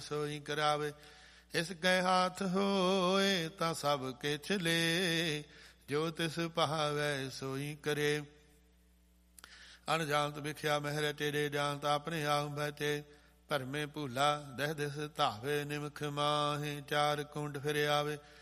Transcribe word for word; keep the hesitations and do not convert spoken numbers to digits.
ਸੋਈ ਕਰਾਵੇ। ਇਸ ਕੈ ਹਾਥ ਹੋਏ ਤਾਂ ਸਭ ਕਿਛ ਲੇ, ਜੋ ਤਿਸ ਭਾਵੈ ਸੋਈ ਕਰੇ। ਅਣਜਾਣਤ ਵਿਖਿਆ ਮਹਿਰ ਤੇਰੇ, ਜਾਣਤ ਆਪਣੇ ਆਪ ਬੈਠੇ। ਭਰਮੇ ਭੂਲਾ ਦਹਿ ਦਿਸ ਧਾਵੇ, ਨਿਮਖ ਮਾਹੇ ਚਾਰ ਕੁੰਡ ਫਿਰ ਆਵੇ।